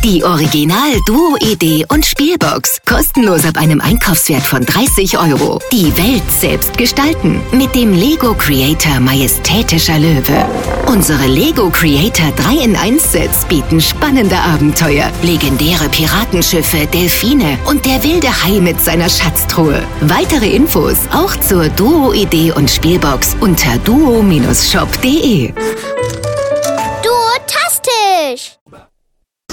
Die Original-Duo-Idee und Spielbox. Kostenlos ab einem Einkaufswert von 30 €. Die Welt selbst gestalten. Mit dem Lego Creator Majestätischer Löwe. Unsere Lego Creator 3-in-1-Sets bieten spannende Abenteuer, legendäre Piratenschiffe, Delfine und der wilde Hai mit seiner Schatztruhe. Weitere Infos auch zur Duo-Idee und Spielbox unter duo-shop.de. Duotastisch!